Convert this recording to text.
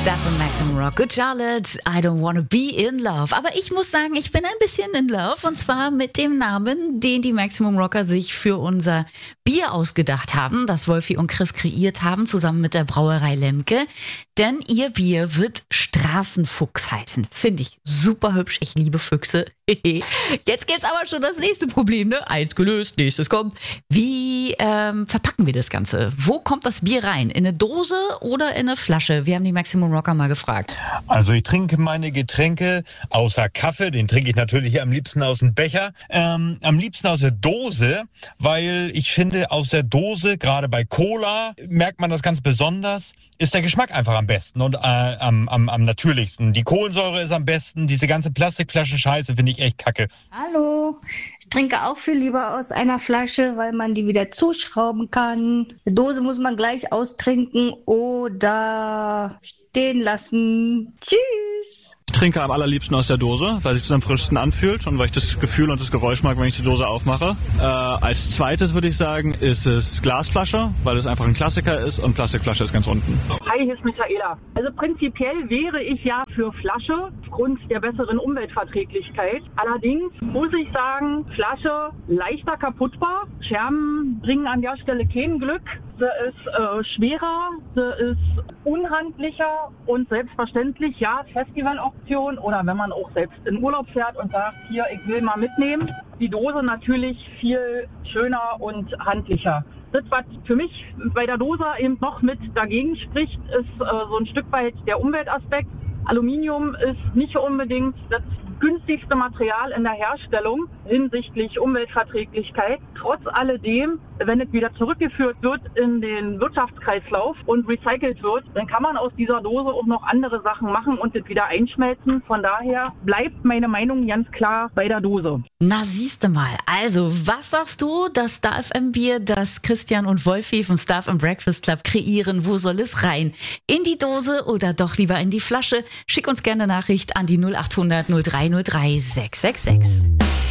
Stuff und Maximum Rock. Good Charlotte, I don't wanna be in love. Aber ich muss sagen, ich bin ein bisschen in love. Und zwar mit dem Namen, den die Maximum Rocker sich für unser Bier ausgedacht haben, das Wolfi und Chris kreiert haben, zusammen mit der Brauerei Lemke. Denn ihr Bier wird Straßenfuchs heißen. Finde ich super hübsch. Ich liebe Füchse. Jetzt gibt's aber schon das nächste Problem, ne? Eins gelöst, nächstes kommt. Wie verpacken wir das Ganze? Wo kommt das Bier rein? In eine Dose oder in eine Flasche? Wir haben die Maximum Rocker mal gefragt. Also ich trinke meine Getränke außer Kaffee, den trinke ich natürlich am liebsten aus dem Becher, am liebsten aus der Dose, weil ich finde, aus der Dose, gerade bei Cola, merkt man das ganz besonders, ist der Geschmack einfach am besten und am natürlichsten. Die Kohlensäure ist am besten, diese ganze Plastikflaschen-Scheiße finde ich echt kacke. Hallo, ich trinke auch viel lieber aus einer Flasche, weil man die wieder zuschrauben kann. Die Dose muss man gleich austrinken oder stehen lassen. Tschüss. Ich trinke am allerliebsten aus der Dose, weil sich das am frischsten anfühlt und weil ich das Gefühl und das Geräusch mag, wenn ich die Dose aufmache. Als zweites würde ich sagen, ist es Glasflasche, weil es einfach ein Klassiker ist und Plastikflasche ist ganz unten. Hi, hier ist Michaela. Also prinzipiell wäre ich ja für Flasche aufgrund der besseren Umweltverträglichkeit. Allerdings muss ich sagen, Flasche leichter kaputtbar. Scherben bringen an der Stelle kein Glück. Sie ist schwerer, sie ist unhandlicher und selbstverständlich, ja, Festivaloption oder wenn man auch selbst in Urlaub fährt und sagt, hier, ich will mal mitnehmen. Die Dose natürlich viel schöner und handlicher. Das, was für mich bei der Dose eben noch mit dagegen spricht, ist so ein Stück weit der Umweltaspekt. Aluminium ist nicht unbedingt das günstigste Material in der Herstellung hinsichtlich Umweltverträglichkeit. Trotz alledem, wenn es wieder zurückgeführt wird in den Wirtschaftskreislauf und recycelt wird, dann kann man aus dieser Dose auch noch andere Sachen machen und es wieder einschmelzen. Von daher bleibt meine Meinung ganz klar bei der Dose. Na, siehste mal. Also, was sagst du, das Star FM Bier, das Christian und Wolfi vom Star FM Breakfast Club kreieren, wo soll es rein? In die Dose oder doch lieber in die Flasche? Schick uns gerne eine Nachricht an die 0800 0303 666.